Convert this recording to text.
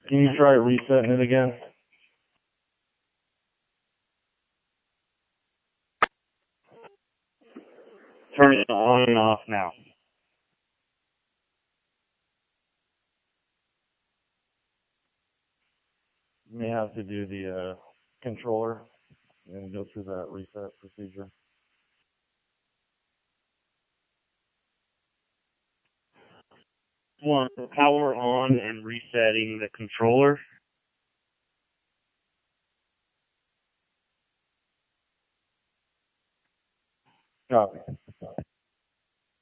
Can you try resetting it again? Turn it on and off now. You may have to do the controller and go through that reset procedure. Want power on and resetting the controller. Copy.